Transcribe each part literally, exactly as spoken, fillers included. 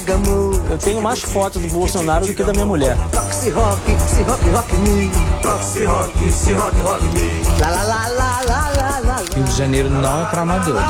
Eu tenho mais fotos do Bolsonaro do que da minha mulher. Roxy rock, roxy rock, rock me. Roxy rock, roxy rock, rock me. La la la la la la la. Rio de Janeiro não é para amadores.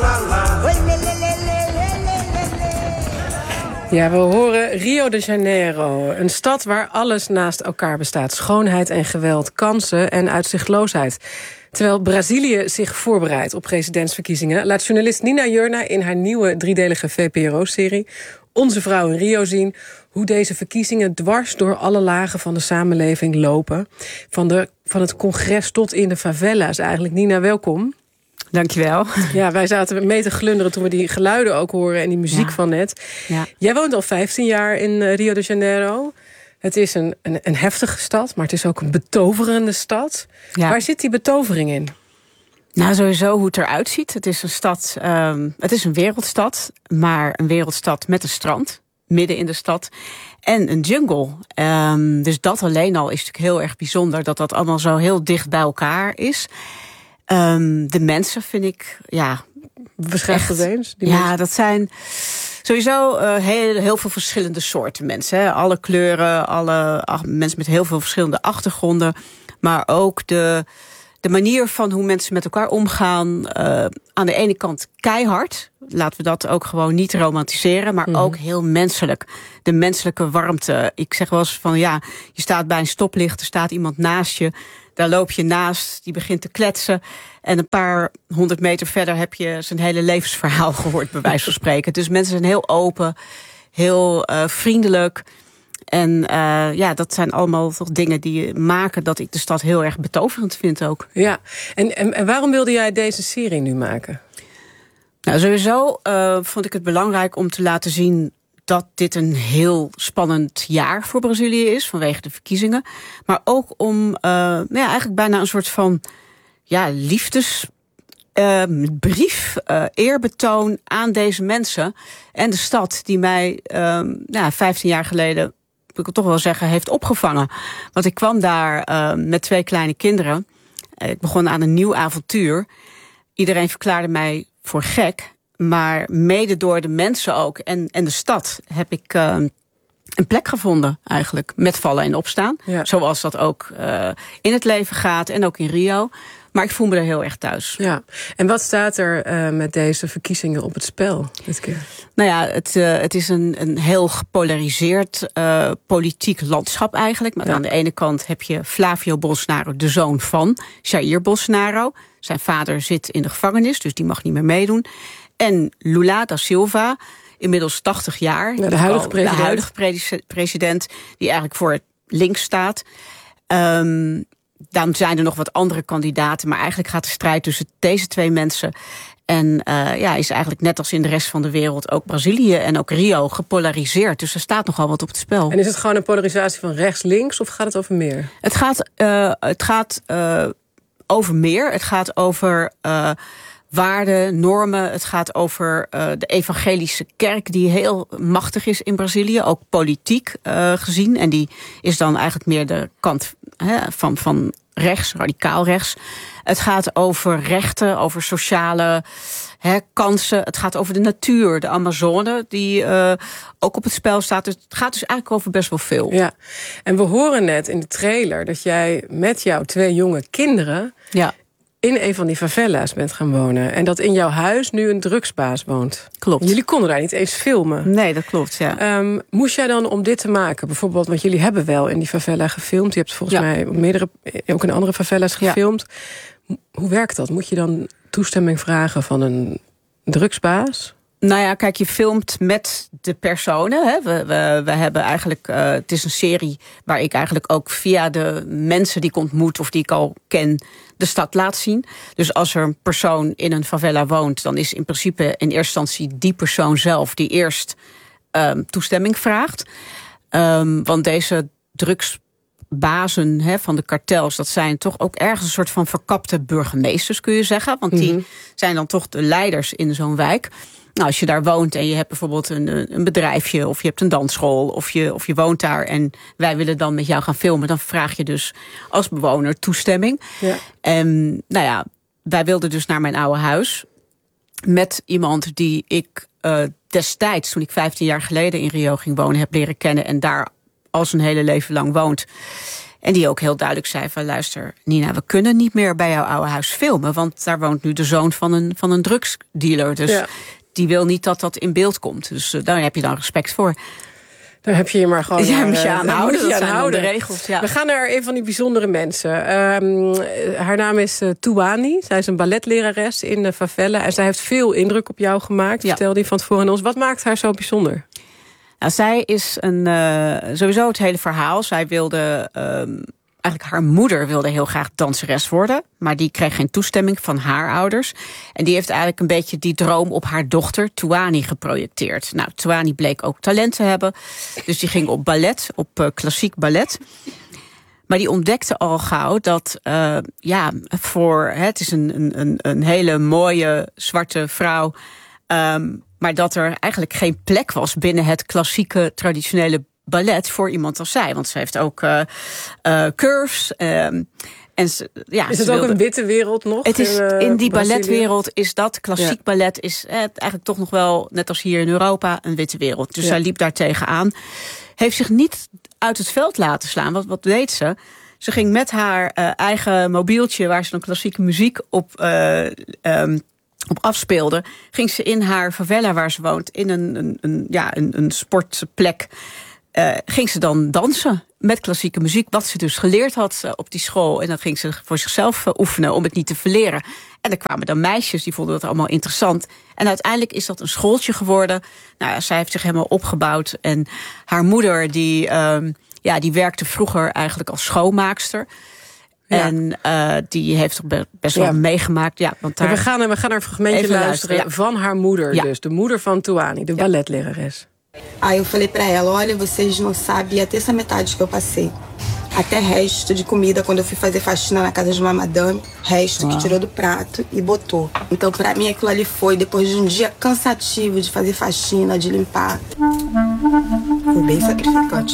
Ja, we horen Rio de Janeiro. Een stad waar alles naast elkaar bestaat. Schoonheid en geweld, kansen en uitzichtloosheid. Terwijl Brazilië zich voorbereidt op presidentsverkiezingen, laat journalist Nina Jurna in haar nieuwe driedelige V P R O-serie Onze Vrouw in Rio zien hoe deze verkiezingen dwars door alle lagen van de samenleving lopen. Van, de, van het congres tot in de favela's eigenlijk. Nina, welkom. Dankjewel. Ja, wij zaten mee te glunderen toen we die geluiden ook horen en die muziek ja. van net. Ja. Jij woont al vijftien jaar in Rio de Janeiro. Het is een, een, een heftige stad, maar het is ook een betoverende stad. Ja. Waar zit die betovering in? Nou, sowieso hoe het eruit ziet. Het is een stad, um, het is een wereldstad, maar een wereldstad met een strand, midden in de stad, en een jungle. Um, dus dat alleen al is natuurlijk heel erg bijzonder, dat dat allemaal zo heel dicht bij elkaar is. Um, de mensen vind ik, ja, beschrijf het eens. Die ja, mensen. dat zijn sowieso uh, heel, heel veel verschillende soorten mensen. Hè. Alle kleuren, alle ach, mensen met heel veel verschillende achtergronden. Maar ook de, de manier van hoe mensen met elkaar omgaan. Uh, aan de ene kant keihard. Laten we dat ook gewoon niet romantiseren. Maar mm-hmm. ook heel menselijk. De menselijke warmte. Ik zeg wel eens van ja, je staat bij een stoplicht. Er staat iemand naast je. Daar loop je naast, die begint te kletsen. En een paar honderd meter verder heb je zijn hele levensverhaal gehoord, bij wijze van spreken. Dus mensen zijn heel open, heel uh, vriendelijk. En uh, ja, dat zijn allemaal toch dingen die maken dat ik de stad heel erg betoverend vind ook. Ja, en, en, en waarom wilde jij deze serie nu maken? Nou, sowieso uh, vond ik het belangrijk om te laten zien dat dit een heel spannend jaar voor Brazilië is, vanwege de verkiezingen. Maar ook om uh, nou ja, eigenlijk bijna een soort van ja, liefdesbrief, uh, uh, eerbetoon aan deze mensen en de stad die mij uh, nou, vijftien jaar geleden, wil ik toch wel zeggen, heeft opgevangen. Want ik kwam daar uh, met twee kleine kinderen. Ik begon aan een nieuw avontuur. Iedereen verklaarde mij voor gek. Maar mede door de mensen ook en, en de stad heb ik uh, een plek gevonden eigenlijk. Met vallen en opstaan. Ja. Zoals dat ook uh, in het leven gaat en ook in Rio. Maar ik voel me er heel erg thuis. Ja. En wat staat er uh, met deze verkiezingen op het spel dit keer? Nou ja, het, uh, het is een, een heel gepolariseerd uh, politiek landschap eigenlijk. Maar ja. Aan de ene kant heb je Flavio Bolsonaro, de zoon van Jair Bolsonaro. Zijn vader zit in de gevangenis, dus die mag niet meer meedoen. En Lula da Silva, inmiddels tachtig jaar. Ja, de huidige president. De huidige pre- president, die eigenlijk voor links staat. Um, dan zijn er nog wat andere kandidaten, maar eigenlijk gaat de strijd tussen deze twee mensen. En uh, ja, is eigenlijk net als in de rest van de wereld ook Brazilië en ook Rio gepolariseerd. Dus er staat nogal wat op het spel. En is het gewoon een polarisatie van rechts-links of gaat het over meer? Het gaat, uh, het gaat uh, over meer. Het gaat over Uh, waarden, normen. Het gaat over uh, de evangelische kerk die heel machtig is in Brazilië. Ook politiek uh, gezien. En die is dan eigenlijk meer de kant hè, van, van rechts, radicaal rechts. Het gaat over rechten, over sociale hè, kansen. Het gaat over de natuur, de Amazone, die uh, ook op het spel staat. Dus het gaat dus eigenlijk over best wel veel. Ja, en we horen net in de trailer dat jij met jouw twee jonge kinderen Ja. in een van die favela's bent gaan wonen. En dat in jouw huis nu een drugsbaas woont. Klopt. Jullie konden daar niet eens filmen. Nee, dat klopt, ja. Um, moest jij dan om dit te maken, bijvoorbeeld, want jullie hebben wel in die favela gefilmd. Je hebt volgens ja. mij meerdere, ook in andere favela's gefilmd. Ja. Hoe werkt dat? Moet je dan toestemming vragen van een drugsbaas? Nou ja, kijk, je filmt met de personen. Hè. We, we, we hebben eigenlijk, uh, het is een serie waar ik eigenlijk ook via de mensen die ik ontmoet of die ik al ken, de stad laat zien. Dus als er een persoon in een favela woont, dan is in principe in eerste instantie die persoon zelf die eerst um, toestemming vraagt. Um, want deze drugsbazen hè, van de kartels, dat zijn toch ook ergens een soort van verkapte burgemeesters, kun je zeggen. Want die mm-hmm. zijn dan toch de leiders in zo'n wijk. Nou, als je daar woont en je hebt bijvoorbeeld een, een bedrijfje of je hebt een dansschool of je, of je woont daar en wij willen dan met jou gaan filmen, dan vraag je dus als bewoner toestemming. Ja. En nou ja, wij wilden dus naar mijn oude huis met iemand die ik uh, destijds, toen ik vijftien jaar geleden in Rio ging wonen, heb leren kennen en daar al zijn hele leven lang woont. En die ook heel duidelijk zei van, luister Nina, we kunnen niet meer bij jouw oude huis filmen, want daar woont nu de zoon van een, van een drugsdealer. Dus ja. die wil niet dat dat in beeld komt. Dus uh, daar heb je dan respect voor. Daar heb je je maar gewoon ja, moet je uh, aan houden. Dat aan zijn houden. de regels. Ja. We gaan naar een van die bijzondere mensen. Um, haar naam is uh, Tuani. Zij is een balletlerares in de favela. En zij heeft veel indruk op jou gemaakt. Ja. Vertelde je van tevoren aan ons. Wat maakt haar zo bijzonder? Nou, zij is een uh, sowieso het hele verhaal. Zij wilde... Um, Eigenlijk haar moeder wilde heel graag danseres worden, maar die kreeg geen toestemming van haar ouders. En die heeft eigenlijk een beetje die droom op haar dochter Tuani geprojecteerd. Nou, Tuani bleek ook talent te hebben, dus die ging op ballet, op uh, klassiek ballet. Maar die ontdekte al gauw dat, uh, ja, voor hè, het is een, een, een hele mooie zwarte vrouw, um, maar dat er eigenlijk geen plek was binnen het klassieke traditionele ballet voor iemand als zij. Want ze heeft ook uh, uh, curves. Um, en ze, ja, is het ze ook wilde, een witte wereld nog? Het is, in, uh, in die Brazilië? balletwereld is dat, klassiek ja. ballet is eh, eigenlijk toch nog wel, net als hier in Europa, een witte wereld. Dus ja. zij liep daar tegenaan. Heeft zich niet uit het veld laten slaan. Wat, wat deed ze? Ze ging met haar uh, eigen mobieltje, waar ze dan klassieke muziek op... Uh, um, op afspeelde, ging ze in haar favela waar ze woont, in een, een, een, ja, een, een sportplek, uh, ging ze dan dansen met klassieke muziek, wat ze dus geleerd had uh, op die school. En dan ging ze voor zichzelf uh, oefenen om het niet te verleren. En er kwamen dan meisjes, die vonden dat allemaal interessant. En uiteindelijk is dat een schooltje geworden. Nou ja, zij heeft zich helemaal opgebouwd. En haar moeder, die, um, ja, die werkte vroeger eigenlijk als schoonmaakster. Ja. En uh, die heeft er best wel ja. meegemaakt. Ja, want daar... we, gaan, we gaan naar een fragmentje luisteren, luisteren ja. van haar moeder. Ja. Dus de moeder van Tuani, de ja. balletlerares. Aí eu falei pra ela, olha, vocês não sabem até essa metade que eu passei. Até resto de comida, quando eu fui fazer faxina na casa de uma madame, resto wow. que tirou do prato e botou. Então pra mim aquilo ali foi, depois de um dia cansativo de fazer faxina, de limpar. Foi bem sacrificante.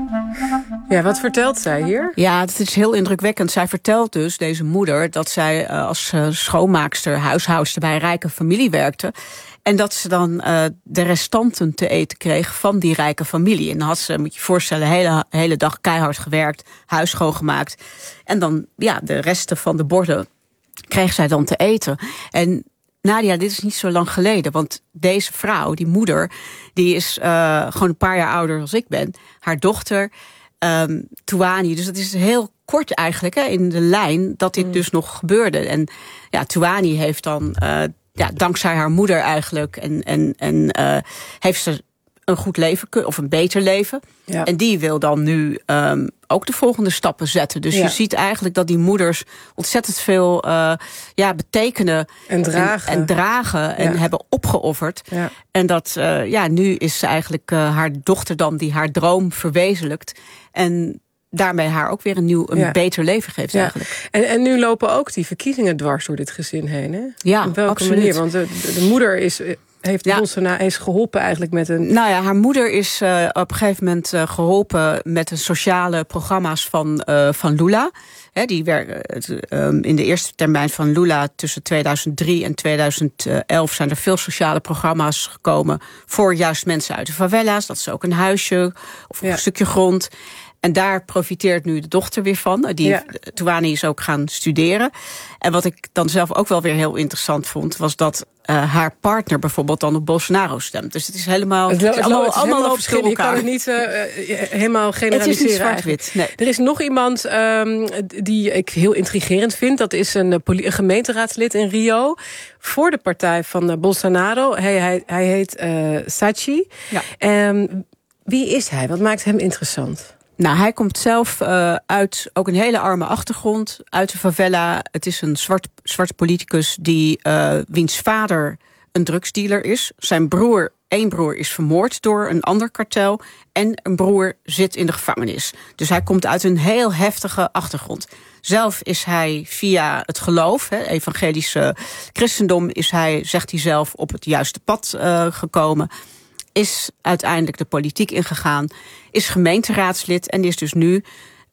Ja, wat vertelt zij hier? Ja, het is heel indrukwekkend. Zij vertelt dus, deze moeder, dat zij uh, als uh, schoonmaakster, huishoudster bij een rijke familie werkte. En dat ze dan uh, de restanten te eten kreeg van die rijke familie. En dan had ze, moet je je voorstellen, de hele, hele dag keihard gewerkt, huis schoongemaakt. En dan, ja, de resten van de borden kreeg zij dan te eten. En Nadia, dit is niet zo lang geleden, want deze vrouw, die moeder, die is uh, gewoon een paar jaar ouder als ik ben. Haar dochter, um, Tuani, dus dat is heel kort eigenlijk hè, in de lijn dat dit mm. dus nog gebeurde. En ja, Tuani heeft dan, uh, ja, dankzij haar moeder eigenlijk, en, en, en uh, heeft ze een goed leven, of een beter leven. Ja. En die wil dan nu um, ook de volgende stappen zetten. Dus ja. je ziet eigenlijk dat die moeders ontzettend veel uh, ja, betekenen. En dragen. En, en, dragen en ja. hebben opgeofferd. Ja. En dat, uh, ja, nu is ze eigenlijk uh, haar dochter dan die haar droom verwezenlijkt. En daarmee haar ook weer een nieuw, een ja. beter leven geeft ja. eigenlijk. En, en nu lopen ook die verkiezingen dwars door dit gezin heen, hè? Ja, op welke absoluut. manier? Want de, de, de moeder is... heeft ja. Bolsonaro is geholpen eigenlijk met een... Nou ja, haar moeder is uh, op een gegeven moment uh, geholpen met de sociale programma's van, uh, van Lula. He, die werken uh, in de eerste termijn van Lula tussen tweeduizend drie en tweeduizend elf zijn er veel sociale programma's gekomen voor juist mensen uit de favela's. Dat is ook een huisje of ja. een stukje grond. En daar profiteert nu de dochter weer van. Die ja. Tuani is ook gaan studeren. En wat ik dan zelf ook wel weer heel interessant vond, was dat uh, haar partner bijvoorbeeld dan op Bolsonaro stemt. Dus het is helemaal, het, het is allemaal, het is allemaal loopt door elkaar. Je kan het niet uh, helemaal generaliseren. Het is niet zwart-wit. Nee. Er is nog iemand um, die ik heel intrigerend vind. Dat is een, een gemeenteraadslid in Rio voor de partij van uh, Bolsonaro. Hij, hij, hij heet uh, Sachi. Ja. Um, wie is hij? Wat maakt hem interessant? Nou, hij komt zelf uh, uit ook een hele arme achtergrond, uit de favela. Het is een zwart, zwart politicus die uh, wiens vader een drugsdealer is. Zijn broer, één broer is vermoord door een ander kartel en een broer zit in de gevangenis. Dus hij komt uit een heel heftige achtergrond. Zelf is hij via het geloof, he, evangelische christendom, is hij, zegt hij zelf, op het juiste pad uh, gekomen. Is uiteindelijk de politiek ingegaan, is gemeenteraadslid en is dus nu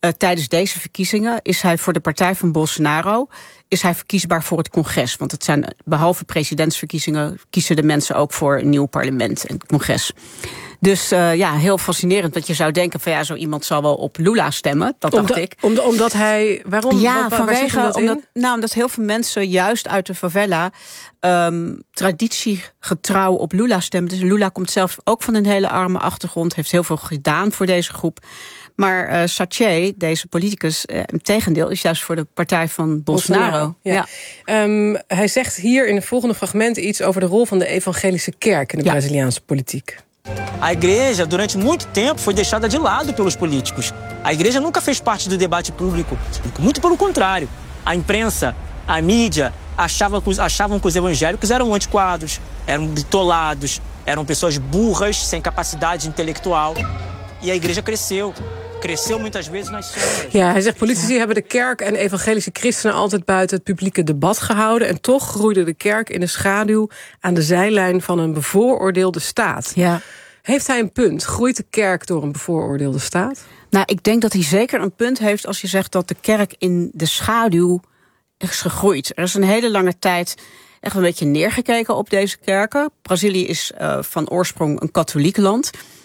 Uh, tijdens deze verkiezingen is hij voor de partij van Bolsonaro is hij verkiesbaar voor het congres. Want het zijn, behalve presidentsverkiezingen, kiezen de mensen ook voor een nieuw parlement en congres. Dus uh, ja, heel fascinerend dat je zou denken van ja, zo iemand zal wel op Lula stemmen. Dat dacht Omdat, ik. Omdat, omdat hij, waarom? Ja, wat, vanwege, waar omdat, nou, omdat heel veel mensen juist uit de favela um, traditiegetrouw op Lula stemmen. Dus Lula komt zelf ook van een hele arme achtergrond, heeft heel veel gedaan voor deze groep. Maar uh, Saché, deze politicus, uh, in tegendeel, is juist voor de partij van Bolsonaro. Bolsonaro ja. Ja. Um, hij zegt hier in het volgende fragment iets over de rol van de evangelische kerk in de ja. Braziliaanse politiek. A igreja, durante muito tempo, foi deixada de lado pelos políticos. A igreja nunca fez parte do debate público. Muito pelo contrário. A imprensa, a mídia, achavam que os, achavam que os evangélicos eram antiquados, eram bitolados, eram pessoas burras, sem capacidade intelectual. E a igreja cresceu. Cresceu muitas vezes nas sombras. Ja, hij zegt politici hebben de kerk en evangelische christenen altijd buiten het publieke debat gehouden. En toch groeide de kerk in de schaduw aan de zijlijn van een bevooroordeelde staat. Ja. Heeft hij een punt? Groeit de kerk door een bevooroordeelde staat? Nou, ik denk dat hij zeker een punt heeft als je zegt dat de kerk in de schaduw is gegroeid. Er is een hele lange tijd echt een beetje neergekeken op deze kerken. Brazilië is uh, van oorsprong een katholiek land.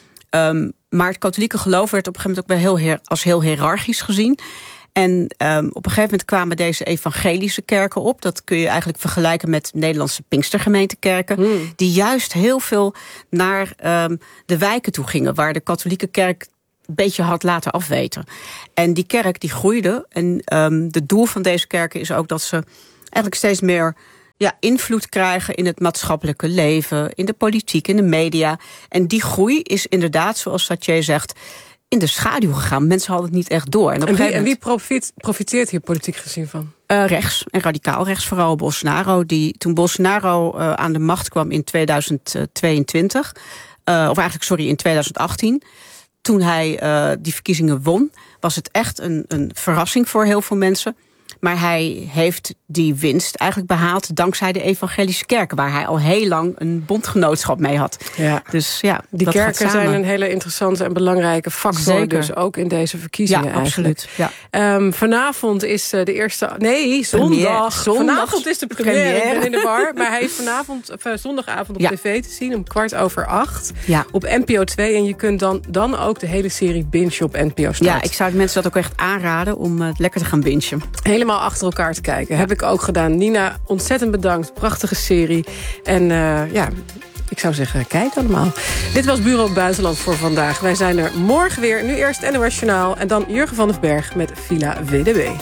Um, maar het katholieke geloof werd op een gegeven moment ook wel heel, als heel hiërarchisch gezien. En um, op een gegeven moment kwamen deze evangelische kerken op. Dat kun je eigenlijk vergelijken met Nederlandse Pinkstergemeentekerken. Mm. Die juist heel veel naar um, de wijken toe gingen, waar de katholieke kerk een beetje had laten afweten. En die kerk die groeide. En um, het doel van deze kerken is ook dat ze eigenlijk steeds meer ja, invloed krijgen in het maatschappelijke leven, in de politiek, in de media. En die groei is inderdaad, zoals Saché zegt, in de schaduw gegaan. Mensen hadden het niet echt door. En, op en wie, moment, en wie profit, profiteert hier politiek gezien van? Uh, rechts, en radicaal rechts, vooral Bolsonaro. Die, toen Bolsonaro uh, aan de macht kwam in tweeduizend tweeëntwintig, uh, of eigenlijk, sorry, in tweeduizend achttien... toen hij uh, die verkiezingen won, was het echt een, een verrassing voor heel veel mensen. Maar hij heeft die winst eigenlijk behaald dankzij de evangelische kerken, waar hij al heel lang een bondgenootschap mee had. Ja. Dus ja, die kerken zijn een hele interessante en belangrijke factor. Zeker. Dus ook in deze verkiezingen ja, eigenlijk. Absoluut. Ja. Um, vanavond is de eerste. Nee, zondag. zondag. Vanavond is de première. première. Ik ben in de war. Maar hij is vanavond, of, uh, zondagavond op ja. tv te zien om kwart over acht. Ja. Op N P O twee. En je kunt dan, dan ook de hele serie bingen op N P O Start. Ja, ik zou mensen dat ook echt aanraden om uh, lekker te gaan bingen. Helemaal achter elkaar te kijken. Ja. Heb ik ook gedaan. Nina, ontzettend bedankt. Prachtige serie. En uh, ja, ik zou zeggen, kijk allemaal. Dit was Bureau Buitenland voor vandaag. Wij zijn er morgen weer. Nu eerst N O S Journaal en dan Jurgen van den Berg met Villa W D B.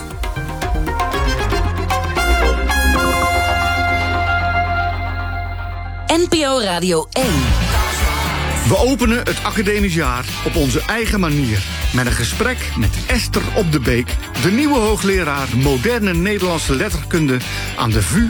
N P O Radio één. We openen het academisch jaar op onze eigen manier. Met een gesprek met Esther Op de Beek, de nieuwe hoogleraar moderne Nederlandse letterkunde aan de V U